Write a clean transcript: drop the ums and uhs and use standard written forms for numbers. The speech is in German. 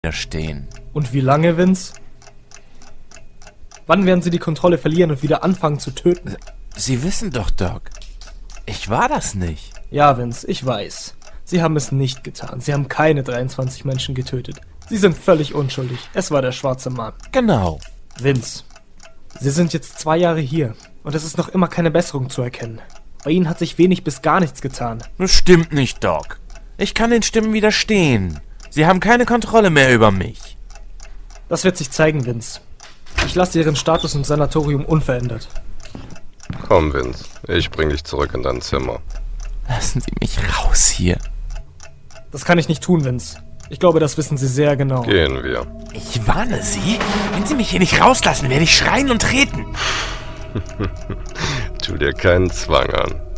stehen. Und wie lange, Vince? Wann werden Sie die Kontrolle verlieren und wieder anfangen zu töten? Sie wissen doch, Doc. Ich war das nicht. Ja, Vince, ich weiß. Sie haben es nicht getan. Sie haben keine 23 Menschen getötet. Sie sind völlig unschuldig. Es war der schwarze Mann. Genau. Vince, Sie sind jetzt 2 Jahre hier und es ist noch immer keine Besserung zu erkennen. Bei Ihnen hat sich wenig bis gar nichts getan. Das stimmt nicht, Doc. Ich kann den Stimmen widerstehen. Sie haben keine Kontrolle mehr über mich. Das wird sich zeigen, Vince. Ich lasse Ihren Status im Sanatorium unverändert. Komm, Vince. Ich bring dich zurück in dein Zimmer. Lassen Sie mich raus hier. Das kann ich nicht tun, Vince. Ich glaube, das wissen Sie sehr genau. Gehen wir. Ich warne Sie. Wenn Sie mich hier nicht rauslassen, werde ich schreien und treten. Tu dir keinen Zwang an.